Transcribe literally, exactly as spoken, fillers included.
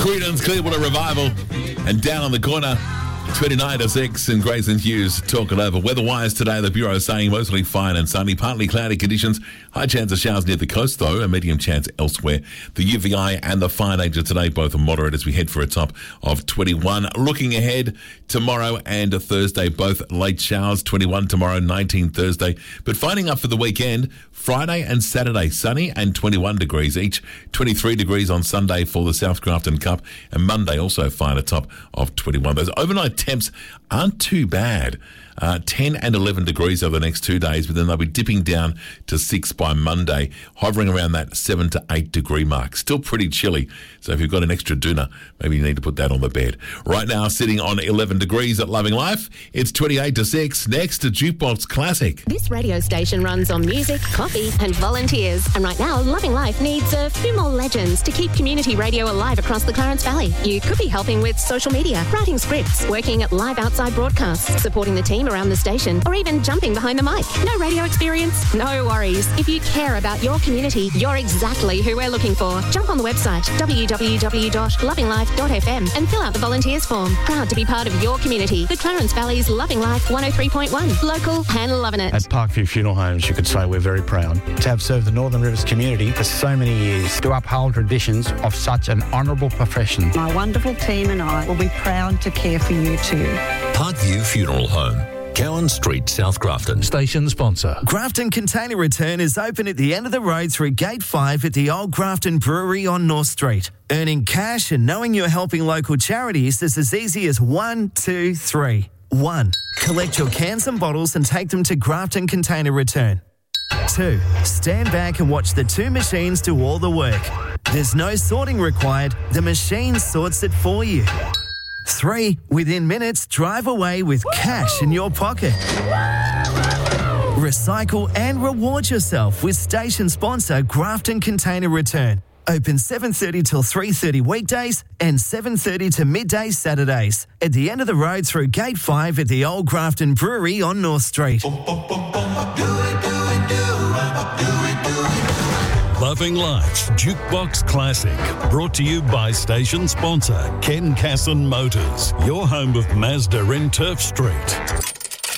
Creedence Clearwater Revival. And down on the corner, twenty-nine to six in Grayson Hughes. Talk it over. Weather-wise today, the Bureau is saying mostly fine and sunny, partly cloudy conditions. High chance of showers near the coast, though, a medium chance elsewhere. The U V I and the fine age of today both are moderate as we head for a top of twenty-one. Looking ahead, tomorrow and Thursday, both late showers, twenty-one tomorrow, nineteen Thursday. But finding up for the weekend, Friday and Saturday, sunny and twenty-one degrees each. twenty-three degrees on Sunday for the South Grafton Cup. And Monday also find a top of twenty-one. Those overnight temps aren't too bad. Uh, ten and eleven degrees over the next two days, but then they'll be dipping down to six by Monday, hovering around that seven to eight degree mark. Still pretty chilly, so if you've got an extra doona, maybe you need to put that on the bed. Right now, sitting on eleven degrees at Loving Life, it's twenty-eight to six. Next, to Jukebox Classic. This radio station runs on music, coffee and volunteers. And right now, Loving Life needs a few more legends to keep community radio alive across the Clarence Valley. You could be helping with social media, writing scripts, working at live outside broadcasts, supporting the team around the station, or even jumping behind the mic. No radio experience? No worries. If you care about your community, you're exactly who we're looking for. Jump on the website w w w dot loving life dot f m and fill out the volunteers form. Proud to be part of your community. The Clarence Valley's Loving Life one oh three point one. Local and loving it. At Parkview Funeral Homes, you could say we're very proud to have served the Northern Rivers community for so many years, to uphold traditions of such an honourable profession. My wonderful team and I will be proud to care for you too. Parkview Funeral Home, Cowan Street, South Grafton. Station sponsor. Grafton Container Return is open at the end of the road through Gate five at the Old Grafton Brewery on North Street. Earning cash and knowing you're helping local charities is as easy as one, two, three. One, collect your cans and bottles and take them to Grafton Container Return. Two, stand back and watch the two machines do all the work. There's no sorting required. The machine sorts it for you. Three, within minutes, drive away with cash in your pocket. Recycle and reward yourself with station sponsor Grafton Container Return. Open seven thirty till three thirty weekdays and seven thirty to midday Saturdays. At the end of the road through Gate five at the Old Grafton Brewery on North Street. Loving Life's Jukebox Classic, brought to you by station sponsor Ken Casson Motors, your home of Mazda in Turf Street.